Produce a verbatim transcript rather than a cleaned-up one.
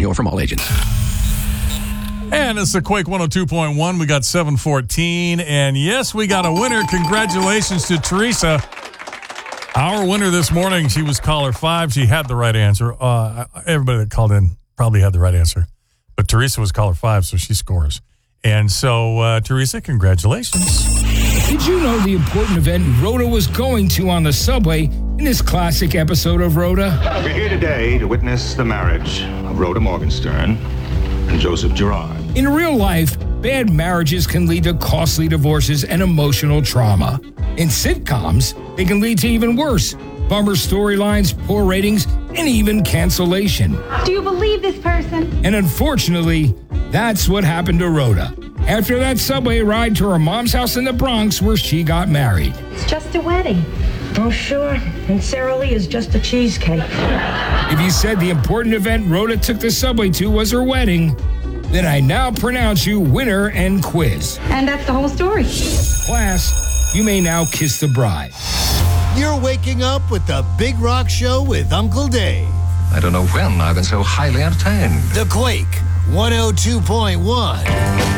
or from all agents. And it's the Quake one oh two point one. We got seven fourteen. And yes, we got a winner. Congratulations to Teresa. Our winner this morning, she was caller five. She had the right answer. Uh, everybody that called in probably had the right answer. But Teresa was caller five, so she scores. And so, uh, Teresa, congratulations. Did you know the important event Rhoda was going to on the subway in this classic episode of Rhoda? We're here today to witness the marriage of Rhoda Morgenstern and Joseph Girard. In real life, bad marriages can lead to costly divorces and emotional trauma. In sitcoms, they can lead to even worse. Bummer storylines, poor ratings, and even cancellation. Do you believe this person? And unfortunately, that's what happened to Rhoda after that subway ride to her mom's house in the Bronx where she got married. It's just a wedding. Oh, sure. And Sara Lee is just a cheesecake. If you said the important event Rhoda took the subway to was her wedding, then I now pronounce you winner and quiz. And that's the whole story. Class, you may now kiss the bride. You're waking up with the Big Rock Show with Uncle Dave. I don't know when I've been so highly entertained. The Quake one oh two point one.